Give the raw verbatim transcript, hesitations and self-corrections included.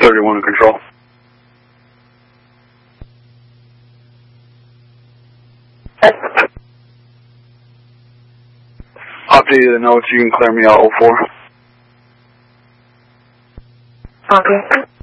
thirty-one in control. Updated the notes, you can clear me out oh four. Okay.